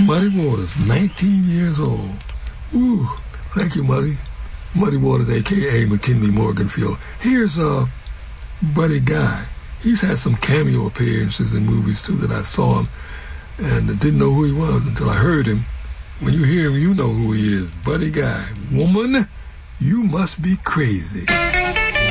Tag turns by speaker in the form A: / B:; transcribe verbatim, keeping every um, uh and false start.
A: Muddy Waters, nineteen years old. Woo. Thank you, Muddy. Muddy Waters, a k a. McKinley Morganfield. Here's uh, Buddy Guy. He's had some cameo appearances in movies, too, that I saw him and didn't know who he was until I heard him. When you hear him, you know who he is. Buddy Guy. Woman, you must be crazy.